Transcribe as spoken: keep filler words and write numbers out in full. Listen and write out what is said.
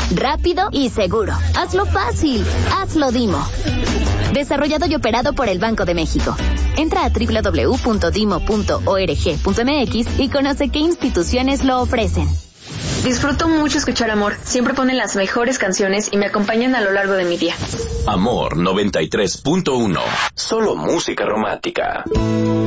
rápido y seguro. Hazlo fácil. Hazlo Dimo. Desarrollado y operado por el Banco de México. Entra a doble u doble u doble u punto dimo punto org punto m x y conoce qué instituciones lo ofrecen. Disfruto mucho escuchar Amor. Siempre ponen las mejores canciones y me acompañan a lo largo de mi día. Amor noventa y tres punto uno. Solo música romántica.